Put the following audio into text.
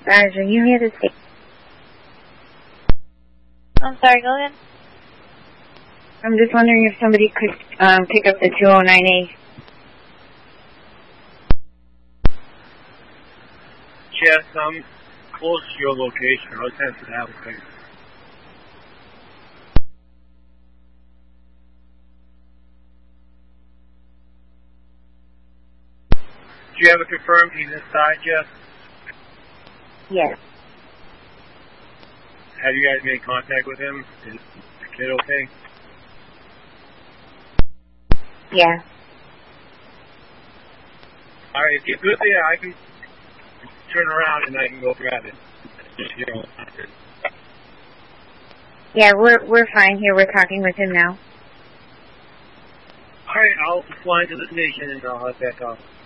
Roger, you hear the state. I'm sorry, go ahead. I'm just wondering if somebody could pick up the 209A. Yes, I'm close to your location. I'll answer that one. Do you have a confirmed he's inside, Jeff? Yes. Have you guys made contact with him? Is the kid okay? Yeah. Alright, if you're good there, I can turn around and I can go grab it. You know. Yeah, we're fine here. We're talking with him now. Alright, I'll fly to the station and I'll head back off.